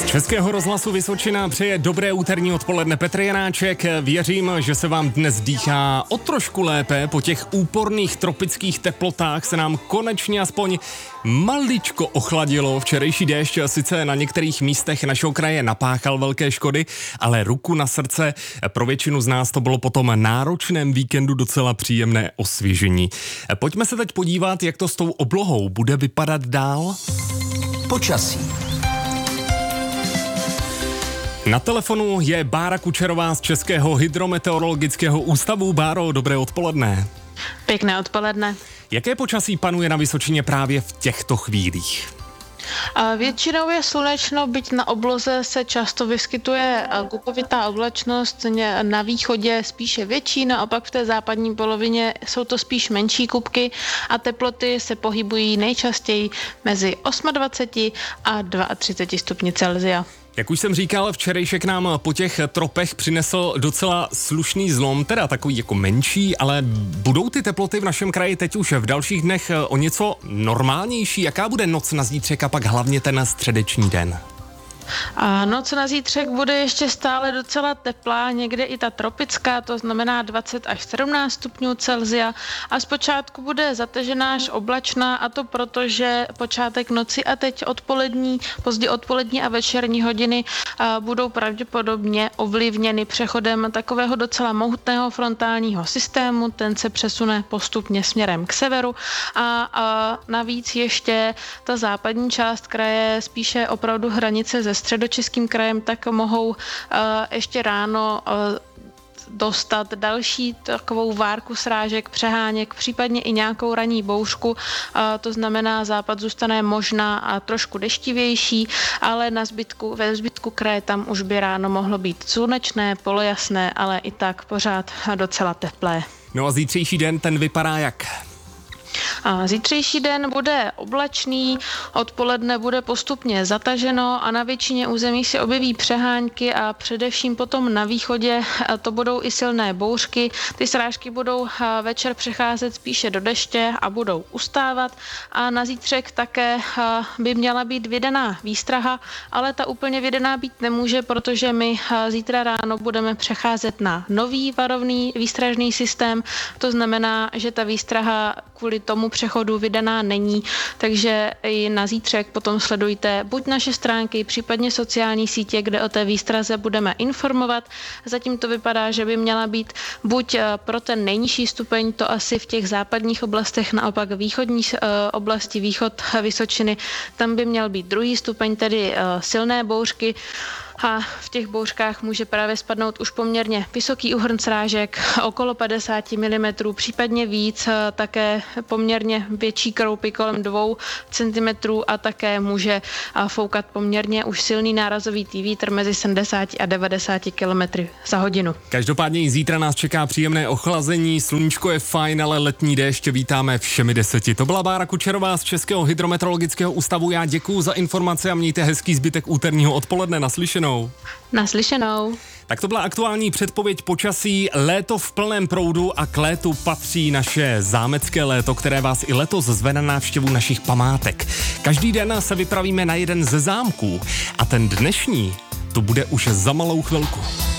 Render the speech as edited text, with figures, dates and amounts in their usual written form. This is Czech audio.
Českého rozhlasu Vysočina přeje dobré úterní odpoledne Petr Janáček. Věřím, že se vám dnes dýchá o trošku lépe. Po těch úporných tropických teplotách se nám konečně aspoň maličko ochladilo. Včerejší déšť sice na některých místech našeho kraje napáchal velké škody, ale ruku na srdce, pro většinu z nás to bylo po tom náročném víkendu docela příjemné osvěžení. Pojďme se teď podívat, jak to s tou oblohou bude vypadat dál. Počasí. Na telefonu je Bára Kučerová z Českého hydrometeorologického ústavu. Báro, dobré odpoledne. Pěkné odpoledne. Jaké počasí panuje na Vysočině právě v těchto chvílích? Většinou je slunečno, byť na obloze se často vyskytuje kupovitá oblačnost, na východě spíše větší, naopak v té západní polovině jsou to spíš menší kupky a teploty se pohybují nejčastěji mezi 28 a 32 stupni Celsia. Jak už jsem říkal, včerejšek nám po těch tropech přinesl docela slušný zlom, teda takový jako menší, ale budou ty teploty v našem kraji teď už v dalších dnech o něco normálnější? Jaká bude noc na zítřek a pak hlavně ten středeční den? A noc na zítřek bude ještě stále docela teplá, někde i ta tropická, to znamená 20 až 17 stupňů Celsia a zpočátku bude zatažená až oblačná, a to proto, že počátek noci a teď pozdě odpolední a večerní hodiny budou pravděpodobně ovlivněny přechodem takového docela mohutného frontálního systému, ten se přesune postupně směrem k severu a navíc ještě ta západní část kraje, spíše opravdu hranice se Středočeským krajem, tak mohou ještě ráno dostat další takovou várku srážek, přeháněk, případně i nějakou ranní bouřku. To znamená, západ zůstane možná a trošku deštivější, ale ve zbytku kraje tam už by ráno mohlo být slunečné, polojasné, ale i tak pořád docela teplé. No a zítřejší den, ten vypadá jak? Zítřejší den bude oblačný, odpoledne bude postupně zataženo a na většině území se objeví přehánky a především potom na východě to budou i silné bouřky. Ty srážky budou večer přecházet spíše do deště a budou ustávat a na zítřek také by měla být vydaná výstraha, ale ta úplně vydaná být nemůže, protože my zítra ráno budeme přecházet na nový varovný výstražný systém. To znamená, že ta výstraha kvůli tomu přechodu vydaná není, takže i na zítřek potom sledujte buď naše stránky, případně sociální sítě, kde o té výstraze budeme informovat. Zatím to vypadá, že by měla být buď pro ten nejnižší stupeň, to asi v těch západních oblastech, naopak východní oblasti, východ Vysočiny, tam by měl být druhý stupeň, tedy silné bouřky. A v těch bouřkách může právě spadnout už poměrně vysoký úhrn srážek, okolo 50 mm, případně víc, také poměrně větší kroupy kolem 2 cm a také může foukat poměrně už silný nárazový vítr mezi 70 a 90 km za hodinu. Každopádně i zítra nás čeká příjemné ochlazení, sluníčko je fajn, ale letní déšť vítáme všemi 10. To byla Bára Kučerová z Českého hydrometeorologického ústavu. Já děkuju za informace a mějte hezký zbytek úterního odpoledne. Naslyšenou. Naslyšenou. Tak to byla aktuální předpověď počasí. Léto v plném proudu a k létu patří naše zámecké léto, které vás i letos zve na návštěvu našich památek. Každý den se vypravíme na jeden ze zámků a ten dnešní to bude už za malou chvilku.